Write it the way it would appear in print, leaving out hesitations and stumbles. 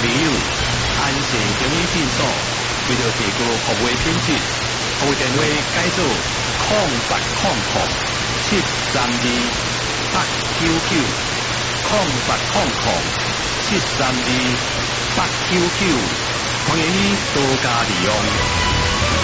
朋友，安盛中医诊所为了提高服务品质，服务电话改做0800-899-899，0800-899，欢迎你多加利用。